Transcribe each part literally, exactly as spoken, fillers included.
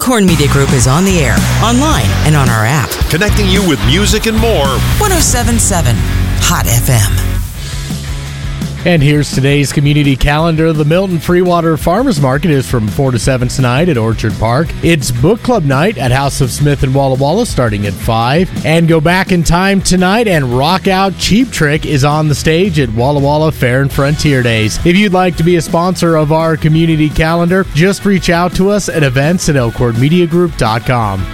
Elkhorn Media Group is on the air, online, and on our app. Connecting you with music and more. one oh seven point seven Hot F M. And here's today's community calendar. The Milton Freewater Farmers Market is from four to seven tonight at Orchard Park. It's book club night at House of Smith in Walla Walla starting at five. And go back in time tonight and rock out Cheap Trick is on the stage at Walla Walla Fair and Frontier Days. If you'd like to be a sponsor of our community calendar, just reach out to us at events at elkhorn media group dot com.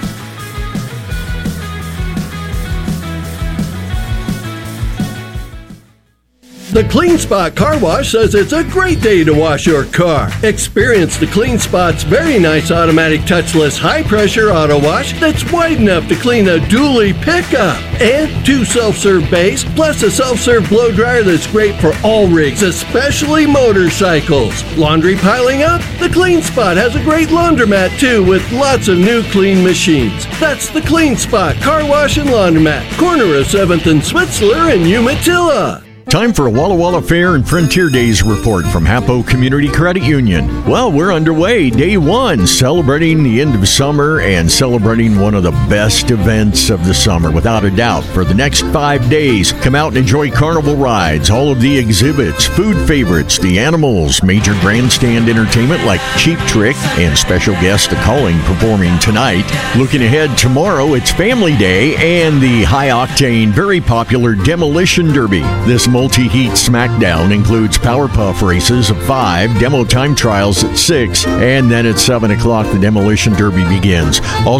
The Clean Spot Car Wash says it's a great day to wash your car. Experience the Clean Spot's very nice automatic touchless high-pressure auto wash that's wide enough to clean a dually pickup. And two self-serve bays, plus a self-serve blow dryer that's great for all rigs, especially motorcycles. Laundry piling up? The Clean Spot has a great laundromat too with lots of new clean machines. That's the Clean Spot Car Wash and Laundromat, corner of seventh and Switzler in Umatilla. Time for a Walla Walla Fair and Frontier Days report from Hapo Community Credit Union. Well, we're underway, day one, celebrating the end of summer and celebrating one of the best events of the summer, without a doubt. For the next five days, come out and enjoy carnival rides, all of the exhibits, food favorites, the animals, major grandstand entertainment like Cheap Trick, and special guest A Calling performing tonight. Looking ahead, tomorrow, it's Family Day and the high-octane, very popular Demolition Derby. This multi-heat smackdown includes Powerpuff races at five, demo time trials at six, and then at seven o'clock the Demolition Derby begins. Also